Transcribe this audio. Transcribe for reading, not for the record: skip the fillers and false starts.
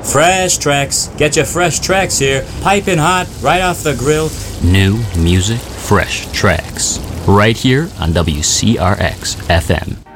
Fresh tracks. Get your fresh tracks here. Piping hot, right off the grill. New music, fresh tracks. Right here on WCRX FM.